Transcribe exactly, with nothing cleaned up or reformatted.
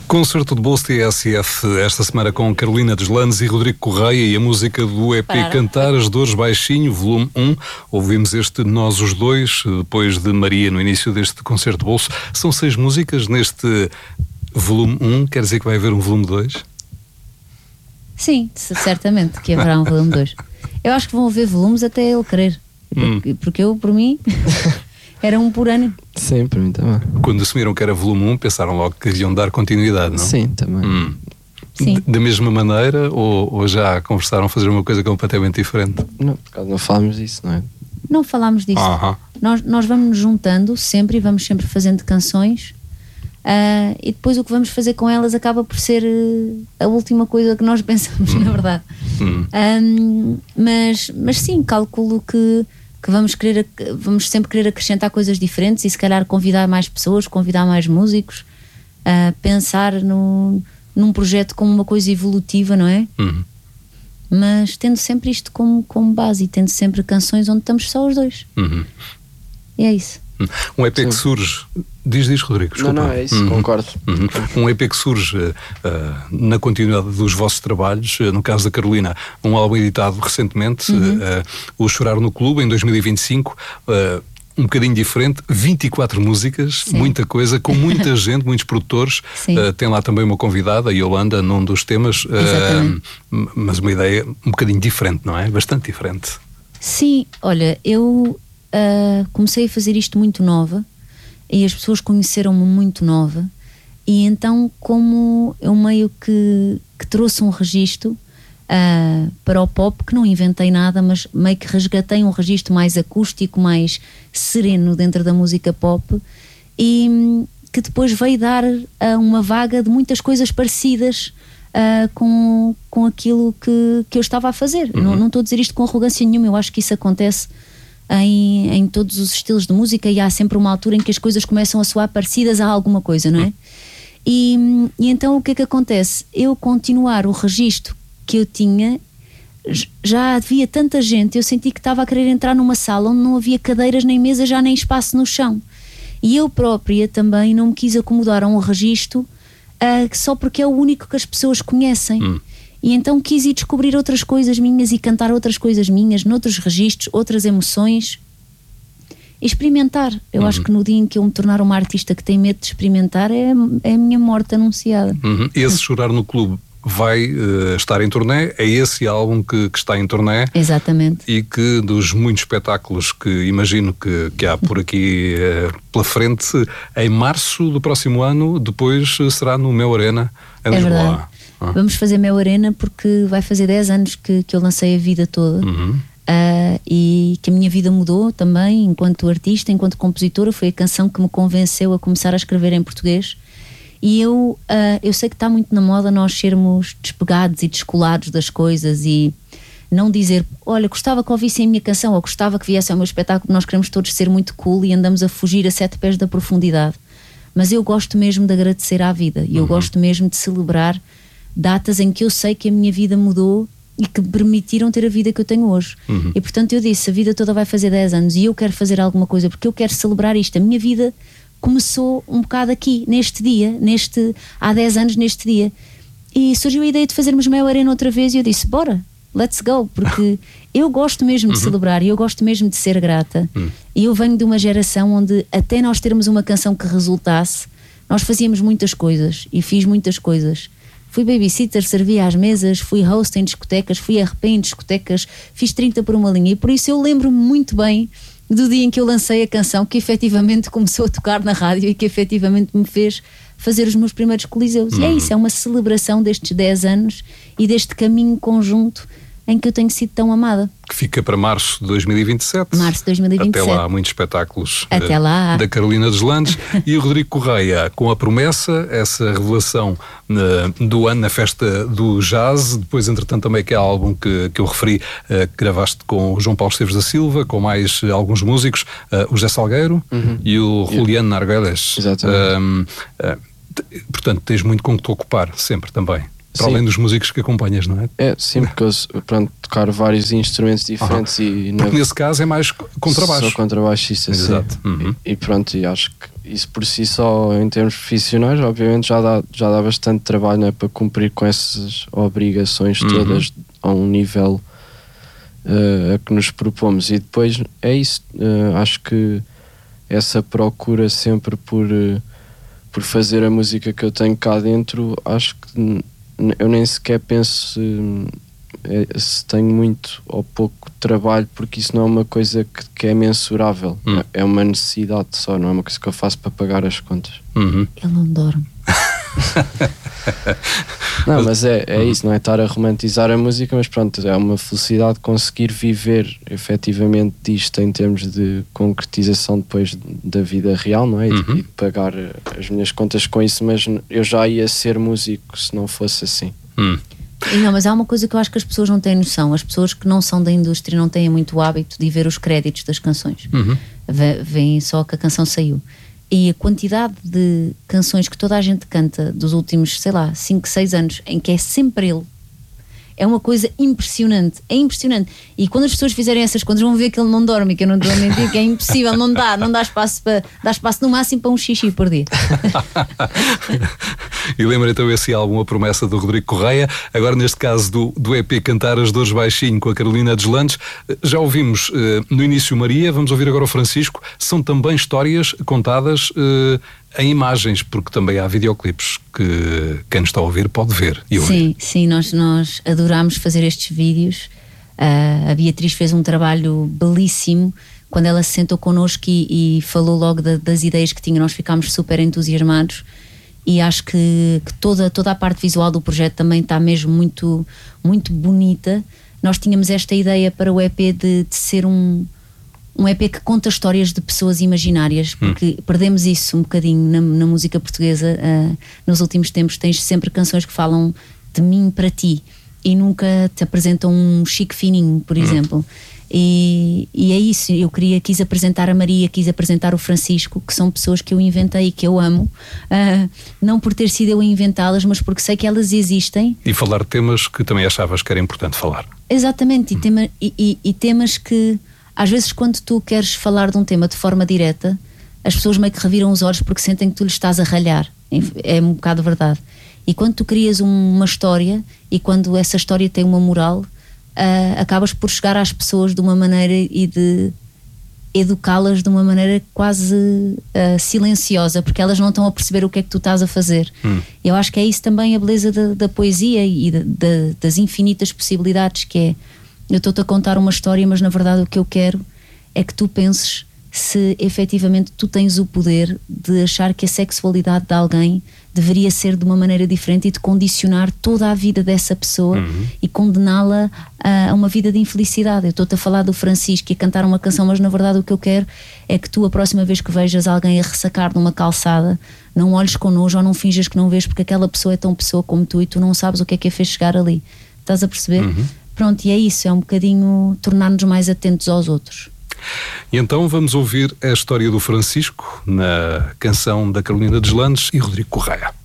Concerto de bolso T S F esta semana com Carolina dos Landes e Rodrigo Correia e a música do E P Para. Cantar as Dores Baixinho, volume um. Ouvimos este Nós os Dois, depois de Maria no início deste concerto de bolso. São seis músicas neste volume um, quer dizer que vai haver um volume dois? Sim, certamente que haverá um volume dois. Eu acho que vão haver volumes até ele querer, porque, hum. porque eu, por mim... Era um por ano. Sim, para mim também. Quando assumiram que era volume um, pensaram logo que iam dar continuidade, não? Sim, também. Hum. Sim. Da mesma maneira ou, ou já conversaram fazer uma coisa completamente diferente? Não, por causa não falámos disso, não é? Não falámos disso. Uh-huh. Nós, nós vamos nos juntando sempre e vamos sempre fazendo canções uh, e depois o que vamos fazer com elas acaba por ser uh, a última coisa que nós pensamos, hum. na verdade. Hum. Um, mas, mas sim, calculo que que vamos, querer, vamos sempre querer acrescentar coisas diferentes e se calhar convidar mais pessoas, convidar mais músicos, uh, pensar no, num projeto como uma coisa evolutiva, não é? Uhum. Mas tendo sempre isto como, como base e tendo sempre canções onde estamos só os dois. Uhum. E é isso. Um E P que surge... Diz, diz Rodrigo, desculpa. Não, não, é isso, uhum. concordo. Uhum. Um E P que surge uh, na continuidade dos vossos trabalhos, uh, no caso da Carolina, um álbum editado recentemente, uhum. uh, O Chorar no Clube, em dois mil e vinte e cinco, uh, um bocadinho diferente, vinte e quatro músicas, Sim. muita coisa, com muita gente, muitos produtores. Uh, tem lá também uma convidada, a Yolanda, num dos temas, uh, mas uma ideia um bocadinho diferente, não é? Bastante diferente. Sim, olha, eu uh, comecei a fazer isto muito nova, e as pessoas conheceram-me muito nova, e então como eu meio que, que trouxe um registro uh, para o pop, que não inventei nada, mas meio que resgatei um registro mais acústico, mais sereno dentro da música pop, e que depois veio dar uh, uma vaga de muitas coisas parecidas uh, com, com aquilo que, que eu estava a fazer. Uhum. Não, não estou a dizer isto com arrogância nenhuma, eu acho que isso acontece Em, em todos os estilos de música, e há sempre uma altura em que as coisas começam a soar parecidas a alguma coisa, não é? E, e então o que é que acontece? Eu continuar o registro que eu tinha, já havia tanta gente, eu senti que estava a querer entrar numa sala onde não havia cadeiras nem mesas, já nem espaço no chão, e eu própria também não me quis acomodar a um registro uh, só porque é o único que as pessoas conhecem. Hum. E então quis ir descobrir outras coisas minhas e cantar outras coisas minhas, noutros registros, outras emoções, e experimentar. Eu uhum. acho que no dia em que eu me tornar uma artista que tem medo de experimentar, é, é a minha morte anunciada. Uhum. Esse Chorar no Clube vai uh, estar em turnê, é esse álbum que, que está em turnê. Exatamente. E que dos muitos espetáculos que imagino que, que há por aqui uh, pela frente, em março do próximo ano, depois será no Mel Arena, em Lisboa. É verdade. Ah. Vamos fazer Mel Arena porque vai fazer dez anos que, que eu lancei a vida toda. Uhum. uh, e que a minha vida mudou também enquanto artista, enquanto compositora. Foi a canção que me convenceu a começar a escrever em português, e eu, uh, eu sei que está muito na moda nós sermos despegados e descolados das coisas e não dizer, olha, gostava que ouvissem a minha canção ou gostava que viessem ao meu espetáculo. Nós queremos todos ser muito cool e andamos a fugir a sete pés da profundidade, mas eu gosto mesmo de agradecer à vida, e eu uhum. gosto mesmo de celebrar datas em que eu sei que a minha vida mudou e que me permitiram ter a vida que eu tenho hoje. Uhum. E portanto eu disse, a vida toda vai fazer dez anos e eu quero fazer alguma coisa porque eu quero celebrar isto. A minha vida começou um bocado aqui, neste dia, neste, há dez anos neste dia, e surgiu a ideia de fazermos Mel Arena outra vez, e eu disse, bora, let's go, porque eu gosto mesmo de uhum. celebrar, e eu gosto mesmo de ser grata. Uhum. E eu venho de uma geração onde até nós termos uma canção que resultasse, nós fazíamos muitas coisas, e fiz muitas coisas. Fui babysitter, servi às mesas, fui host em discotecas, fui R P em discotecas, fiz trinta por uma linha, e por isso eu lembro-me muito bem do dia em que eu lancei a canção que efetivamente começou a tocar na rádio e que efetivamente me fez fazer os meus primeiros coliseus. Uhum. E é isso, é uma celebração destes dez anos e deste caminho conjunto em que eu tenho sido tão amada. Que fica para março de dois mil e vinte e sete. Março de dois mil e vinte e sete. Até lá há muitos espetáculos. Até uh, lá. Da Carolina dos Landes. E o Rodrigo Correia, com a promessa, essa revelação uh, do ano na festa do jazz. Depois, entretanto, também que é álbum que, que eu referi, uh, que gravaste com o João Paulo Esteves da Silva, com mais uh, alguns músicos, uh, o José Salgueiro uhum. e o Juliano Narguelles. Exatamente. Uh, uh, portanto, tens muito com que te ocupar, sempre também. Para além dos músicos que acompanhas, não é? É, sim, porque eu, pronto, tocar vários instrumentos diferentes ah, e... Porque na... nesse caso é mais contrabaixo. Sou contrabaixista, sim. Exato. Uhum. E, e pronto, e acho que isso por si só, em termos profissionais, obviamente já dá, já dá bastante trabalho, não é? Para cumprir com essas obrigações todas uhum. a um nível uh, a que nos propomos. E depois é isso, uh, acho que essa procura sempre por, uh, por fazer a música que eu tenho cá dentro, acho que eu nem sequer penso se, se tenho muito ou pouco trabalho, porque isso não é uma coisa que, que é mensurável. Hum. É uma necessidade só, não é uma coisa que eu faço para pagar as contas. Uhum. Ele não dorme. Não, mas é, é isso, não é estar a romantizar a música, mas pronto, é uma felicidade conseguir viver efetivamente disto em termos de concretização depois da vida real, não é? E, uhum. e de pagar as minhas contas com isso, mas eu já ia ser músico se não fosse assim. Hum. Não, mas há uma coisa que eu acho que as pessoas não têm noção. As pessoas que não são da indústria não têm muito o hábito de ver os créditos das canções. Uhum. Vêem só que a canção saiu. E a quantidade de canções que toda a gente canta dos últimos, sei lá, cinco, seis anos, em que é sempre ele, é uma coisa impressionante. É impressionante. E quando as pessoas fizerem essas contas vão ver que ele não dorme, que eu não estou a mentir, que é impossível, não dá, não dá espaço para, dá espaço no máximo para um xixi por dia. E lembra então esse álbum A Promessa do Rodrigo Correia, agora neste caso do, do E P Cantar as Dores Baixinho com a Carolina Deslandes. Já ouvimos uh, no início Maria, vamos ouvir agora o Francisco. São também histórias contadas uh, em imagens, porque também há videoclipes que quem está a ouvir pode ver e ouvir. Sim, sim, nós, nós adorámos fazer estes vídeos. Uh, a Beatriz fez um trabalho belíssimo quando ela se sentou connosco e, e falou logo da, das ideias que tinha. Nós ficámos super entusiasmados e acho que, que toda, toda a parte visual do projeto também está mesmo muito, muito bonita. Nós tínhamos esta ideia para o E P de, de ser um um E P que conta histórias de pessoas imaginárias, porque hum. perdemos isso um bocadinho na, na música portuguesa. Uh, nos últimos tempos tens sempre canções que falam de mim para ti e nunca te apresentam um Chico Fininho, por hum. exemplo. E, e é isso, eu queria, quis apresentar a Maria, quis apresentar o Francisco, que são pessoas que eu inventei e que eu amo, uh, não por ter sido eu a inventá-las, mas porque sei que elas existem. E falar de temas que também achavas que era importante falar. Exatamente, hum. e, tema, e, e, e temas que às vezes quando tu queres falar de um tema de forma direta, as pessoas meio que reviram os olhos porque sentem que tu lhes estás a ralhar. É um bocado verdade. E quando tu crias uma história e quando essa história tem uma moral, uh, acabas por chegar às pessoas de uma maneira e de educá-las de uma maneira quase uh, silenciosa, porque elas não estão a perceber o que é que tu estás a fazer. Hum. Eu acho que é isso também a beleza da, da poesia e de, de, das infinitas possibilidades, que é: eu estou-te a contar uma história, mas na verdade o que eu quero é que tu penses se efetivamente tu tens o poder de achar que a sexualidade de alguém deveria ser de uma maneira diferente e de condicionar toda a vida dessa pessoa uhum. e condená-la a uma vida de infelicidade. Eu estou-te a falar do Francisco e a cantar uma canção, mas na verdade o que eu quero é que tu, a próxima vez que vejas alguém a ressacar numa calçada, não olhes com nojo ou não finjas que não vês, porque aquela pessoa é tão pessoa como tu e tu não sabes o que é que a fez chegar ali. Estás a perceber? Uhum. Pronto, e é isso, é um bocadinho tornar-nos mais atentos aos outros. E então vamos ouvir a história do Francisco na canção da Carolina Deslandes e Rodrigo Correia.